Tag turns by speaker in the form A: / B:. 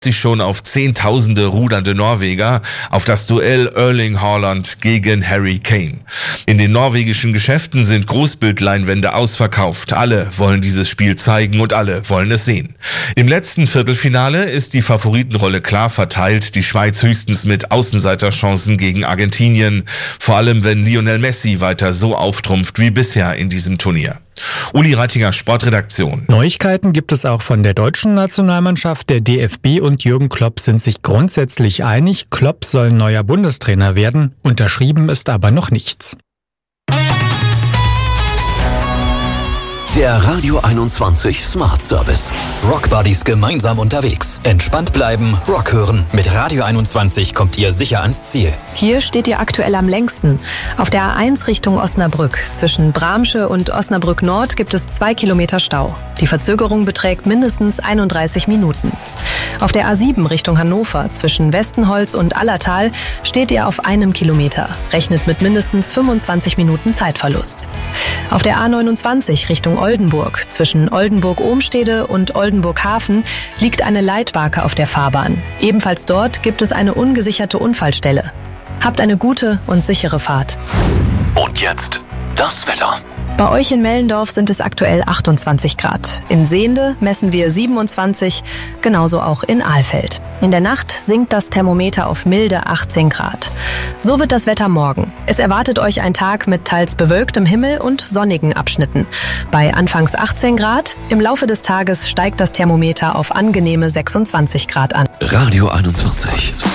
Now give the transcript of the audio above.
A: sich schon auf Zehntausende rudernde Norweger auf das Duell Erling Haaland gegen Harry Kane. In den norwegischen Geschäften sind Großbildleinwände ausverkauft. Alle wollen dieses Spiel zeigen und alle wollen es sehen. Im letzten Viertelfinale ist die Favoritenrolle klar verteilt. Die Schweiz höchstens mit Außenseiterchancen gegen Argentinien. Vor allem, wenn Lionel Messi weiter so auftrumpft wie bisher in diesem Turnier. Uli Reitinger, Sportredaktion.
B: Neuigkeiten gibt es auch von der deutschen Nationalmannschaft. Der DFB und Jürgen Klopp sind sich grundsätzlich einig. Klopp soll neuer Bundestrainer werden. Unterschrieben ist aber noch nichts.
C: Der Radio 21 Smart Service. Rock Buddies gemeinsam unterwegs. Entspannt bleiben, Rock hören. Mit Radio 21 kommt ihr sicher ans Ziel.
D: Hier steht ihr aktuell am längsten. Auf der A1 Richtung Osnabrück. Zwischen Bramsche und Osnabrück Nord gibt es 2 Kilometer Stau. Die Verzögerung beträgt mindestens 31 Minuten. Auf der A7 Richtung Hannover. Zwischen Westenholz und Allertal steht ihr auf 1 Kilometer. Rechnet mit mindestens 25 Minuten Zeitverlust. Auf der A29 Richtung Oldenburg. Zwischen Oldenburg-Ohmstede und Oldenburg-Hafen liegt eine Leitbarke auf der Fahrbahn. Ebenfalls dort gibt es eine ungesicherte Unfallstelle. Habt eine gute und sichere Fahrt.
C: Und jetzt das Wetter.
D: Bei euch in Mellendorf sind es aktuell 28 Grad. In Sehnde messen wir 27, genauso auch in Alfeld. In der Nacht sinkt das Thermometer auf milde 18 Grad. So wird das Wetter morgen. Es erwartet euch ein Tag mit teils bewölktem Himmel und sonnigen Abschnitten. Bei anfangs 18 Grad, im Laufe des Tages steigt das Thermometer auf angenehme 26 Grad an.
C: Radio 21.